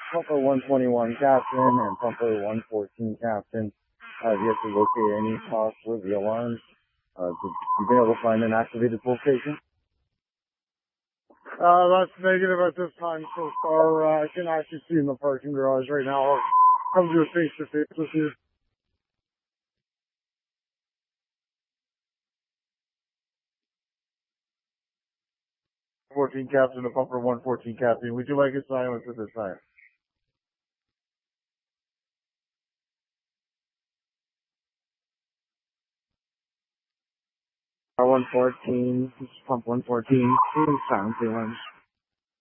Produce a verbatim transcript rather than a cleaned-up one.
Pumper one twenty-one Captain and Pumper one fourteen Captain. Uh, have yet to locate any cause for the alarms. Uh, did you been able to find an activated location? Uh, that's negative at this time so far. Uh, I can actually see in the parking garage right now. I'll come do a face-to-face with you. fourteen Captain to Pumper one fourteen Captain. Would you like a silence at this time? R one fourteen, pump one fourteen, silence the alarms.